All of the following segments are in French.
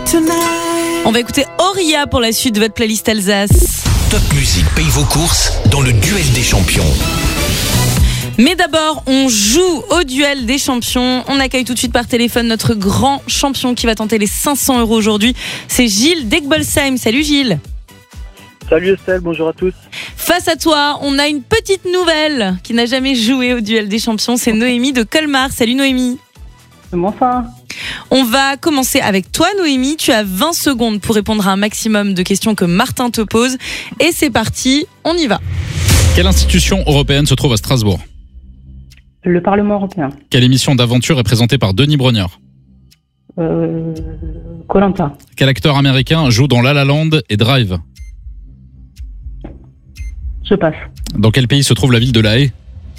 On va écouter Auria pour la suite de votre playlist Alsace. Top Music paye vos courses dans le duel des champions. Mais d'abord, on joue au duel des champions. On accueille tout de suite par téléphone notre grand champion qui va tenter les 500 € aujourd'hui. C'est Gilles d'Egbolsheim. Salut Gilles. Salut Estelle, bonjour à tous. Face à toi, on a une petite nouvelle qui n'a jamais joué au duel des champions. C'est Noémie de Colmar. Salut Noémie. Bonsoir. On va commencer avec toi Noémie. Tu as 20 secondes pour répondre à un maximum de questions que Martin te pose. Et c'est parti, on y va. Quelle institution européenne se trouve à Strasbourg ? Le Parlement européen. Quelle émission d'aventure est présentée par Denis Brognard ? Koh-Lanta. Quel acteur américain joue dans La La Land et Drive ? Je passe. Dans quel pays se trouve la ville de La Haye ?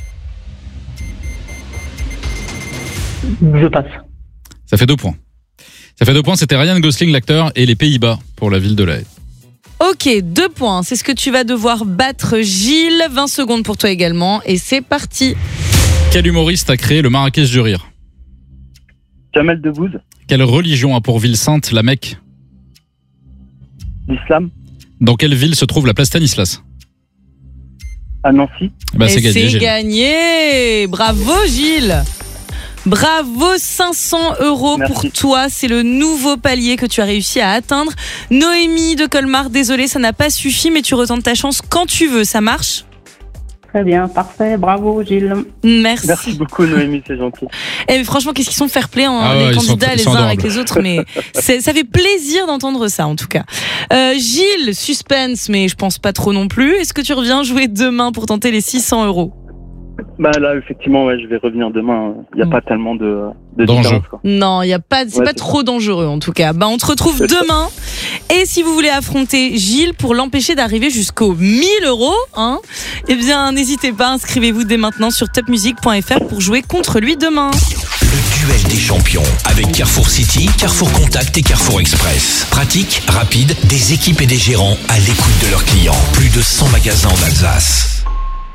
Je passe. Ça fait 2 points. C'était Ryan Gosling, l'acteur, et les Pays-Bas pour la ville de La Haye. Ok, 2 points. C'est ce que tu vas devoir battre Gilles. 20 secondes pour toi également. Et c'est parti. Quel humoriste a créé le Marrakech du Rire ? Jamel Debbouze. Quelle religion a pour ville sainte la Mecque ? L'islam. Dans quelle ville se trouve la place Stanislas ? À Nancy. C'est gagné, c'est Gilles. gagné. Bravo Gilles. Bravo, 500 € Merci. pour toi. C'est le nouveau palier que tu as réussi à atteindre. Noémie de Colmar, désolée, ça n'a pas suffi, mais tu retentes ta chance quand tu veux. Ça marche ? Très bien, parfait. Bravo Gilles. Merci. Merci beaucoup Noémie, c'est gentil. Et franchement, qu'est-ce qu'ils sont fair-play Ah ouais, les ils sont candidats les uns adorables. avec les autres, mais ça fait plaisir d'entendre ça en tout cas. Gilles, suspense, mais je pense pas trop non plus. Est-ce que tu reviens jouer demain pour tenter les 600 €? Là, effectivement, ouais, je vais revenir demain. Il n'y a pas tellement de D'enjeux. différence, quoi. Non, il y a pas, c'est Ouais, pas c'est trop dangereux en tout cas. On te retrouve demain. Et si vous voulez affronter Gilles pour l'empêcher d'arriver jusqu'aux 1000 €, eh bien n'hésitez pas, inscrivez-vous dès maintenant sur topmusic.fr pour jouer contre lui demain. Le duel des champions avec Carrefour City, Carrefour Contact et Carrefour Express. Pratique, rapide, des équipes et des gérants à l'écoute de leurs clients. Plus de 100 magasins en Alsace.